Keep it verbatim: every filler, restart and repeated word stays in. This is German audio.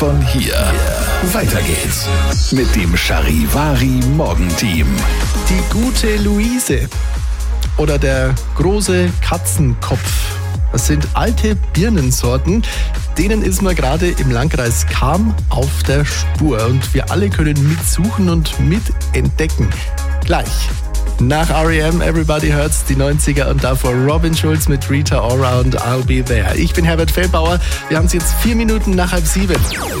Von hier. Weiter geht's mit dem Charivari Morgenteam. Die gute Luise oder der große Katzenkopf. Das sind alte Birnensorten, denen ist man gerade im Landkreis Cham auf der Spur. Und wir alle können mitsuchen und mitentdecken. Gleich. Nach R E M, Everybody Hurts, die neunziger und davor Robin Schulz mit Rita Ora und I'll Be There. Ich bin Herbert Feldbauer. Wir haben es jetzt vier Minuten nach halb sieben.